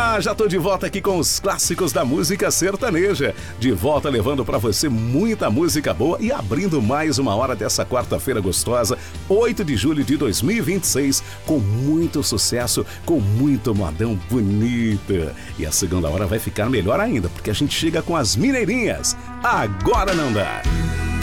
Já tô de volta aqui com os clássicos da música sertaneja. De volta levando pra você muita música boa e abrindo mais uma hora dessa quarta-feira gostosa, 8 de julho de 2026, com muito sucesso, com muito modão bonito. E a segunda hora vai ficar melhor ainda, porque a gente chega com as mineirinhas. Agora não dá.